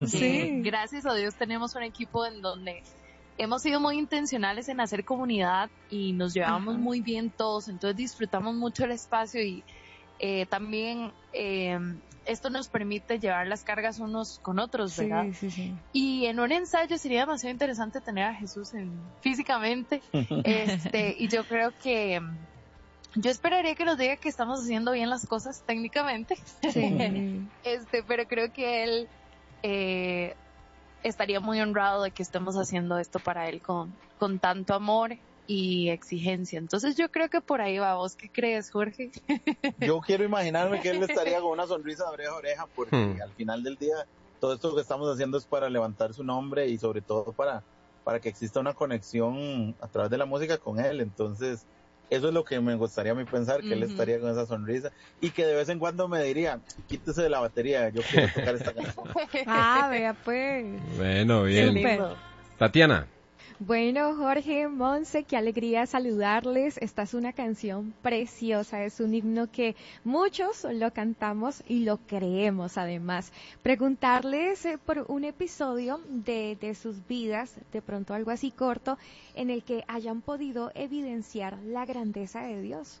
Sí. Gracias a Dios tenemos un equipo en donde hemos sido muy intencionales en hacer comunidad y nos llevamos muy bien todos, entonces disfrutamos mucho el espacio y también esto nos permite llevar las cargas unos con otros, ¿verdad? Sí. Y en un ensayo sería demasiado interesante tener a Jesús físicamente, y yo creo que yo esperaría que nos diga que estamos haciendo bien las cosas técnicamente, Sí. pero creo que él estaría muy honrado de que estemos haciendo esto para él con tanto amor y exigencia. Entonces yo creo que por ahí va. ¿Vos qué crees, Jorge? Yo quiero imaginarme que él estaría con una sonrisa de oreja a oreja, porque al final del día todo esto que estamos haciendo es para levantar su nombre y sobre todo para que exista una conexión a través de la música con él. Entonces eso es lo que me gustaría a mí pensar, que él estaría con esa sonrisa y que de vez en cuando me diría, quítese de la batería, yo quiero tocar esta canción. Vea pues. Bueno, bien. Súper. Tatiana. Bueno, Jorge, Monse, qué alegría saludarles. Esta es una canción preciosa, es un himno que muchos lo cantamos y lo creemos además. Preguntarles por un episodio de sus vidas, de pronto algo así corto, en el que hayan podido evidenciar la grandeza de Dios.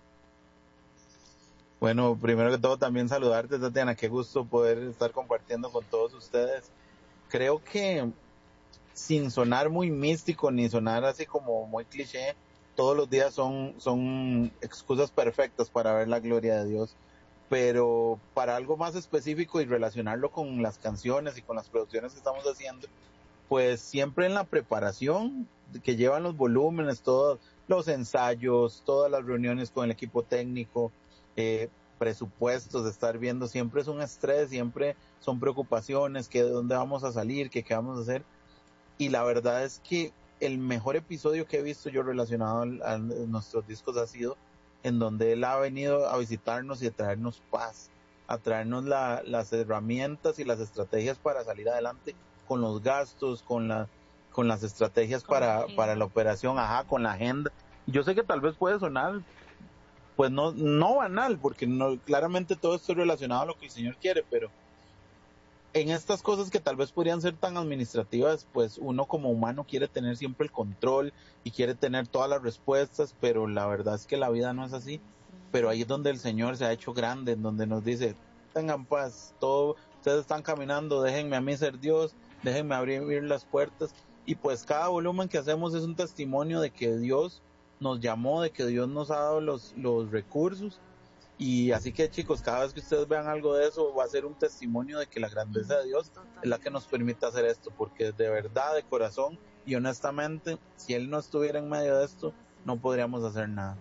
Bueno, primero que todo también saludarte, Tatiana, qué gusto poder estar compartiendo con todos ustedes. Creo que sin sonar muy místico ni sonar así como muy cliché, todos los días son excusas perfectas para ver la gloria de Dios, pero para algo más específico y relacionarlo con las canciones y con las producciones que estamos haciendo, pues siempre en la preparación que llevan los volúmenes, todos los ensayos, todas las reuniones con el equipo técnico, presupuestos, de estar viendo, siempre es un estrés, siempre son preocupaciones, que de dónde vamos a salir, que qué vamos a hacer. Y la verdad es que el mejor episodio que he visto yo relacionado a nuestros discos ha sido en donde él ha venido a visitarnos y a traernos paz, a traernos las herramientas y las estrategias para salir adelante con los gastos, con las estrategias para la operación, con la agenda. Yo sé que tal vez puede sonar pues no banal, porque claramente todo esto es relacionado a lo que el Señor quiere, pero en estas cosas que tal vez podrían ser tan administrativas, pues uno como humano quiere tener siempre el control y quiere tener todas las respuestas, pero la verdad es que la vida no es así. Pero ahí es donde el Señor se ha hecho grande, en donde nos dice, tengan paz, ustedes están caminando, déjenme a mí ser Dios, déjenme abrir las puertas. Y pues cada volumen que hacemos es un testimonio de que Dios nos llamó, de que Dios nos ha dado los recursos. Y así que, chicos, cada vez que ustedes vean algo de eso, va a ser un testimonio de que la grandeza de Dios es la que nos permite hacer esto, porque de verdad, de corazón y honestamente, si Él no estuviera en medio de esto, no podríamos hacer nada.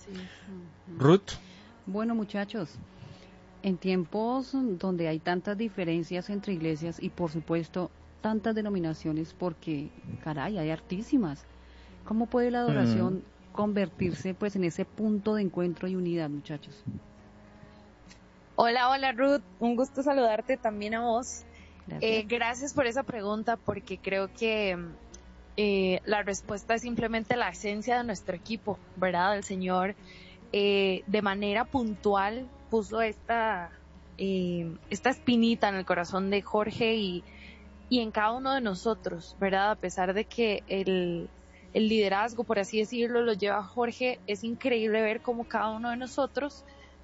Ruth. Bueno, muchachos, en tiempos donde hay tantas diferencias entre iglesias y, por supuesto, tantas denominaciones, porque, caray, hay hartísimas, ¿cómo puede la adoración convertirse pues en ese punto de encuentro y unidad, muchachos? Hola Ruth, un gusto saludarte también a vos. Gracias. Gracias por esa pregunta, porque creo que la respuesta es simplemente la esencia de nuestro equipo, ¿verdad? El Señor de manera puntual puso esta espinita en el corazón de Jorge y en cada uno de nosotros, ¿verdad? A pesar de que el liderazgo, por así decirlo, lo lleva Jorge, es increíble ver cómo cada uno de nosotros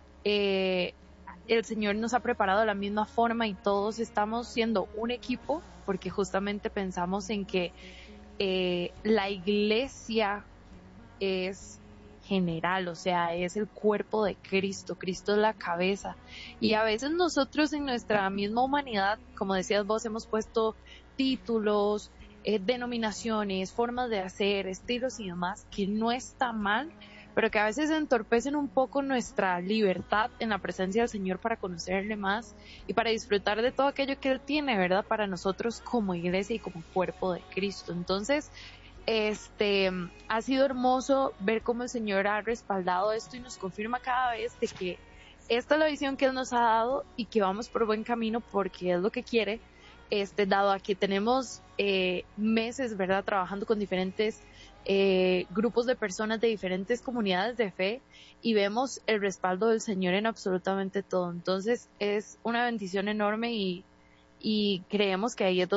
el Señor nos ha preparado de la misma forma y todos estamos siendo un equipo, porque justamente pensamos en que la iglesia es general, o sea, es el cuerpo de Cristo, Cristo es la cabeza, y a veces nosotros en nuestra misma humanidad, como decías vos, hemos puesto títulos, denominaciones, formas de hacer, estilos y demás, que no está mal, pero que a veces entorpecen un poco nuestra libertad en la presencia del Señor para conocerle más y para disfrutar de todo aquello que Él tiene, ¿verdad? Para nosotros como iglesia y como cuerpo de Cristo. Entonces, ha sido hermoso ver cómo el Señor ha respaldado esto y nos confirma cada vez de que esta es la visión que Él nos ha dado y que vamos por buen camino porque es lo que quiere, dado a que tenemos meses, ¿verdad? Trabajando con diferentes grupos de personas de diferentes comunidades de fe y vemos el respaldo del Señor en absolutamente todo. Entonces es una bendición enorme y y creemos que ahí es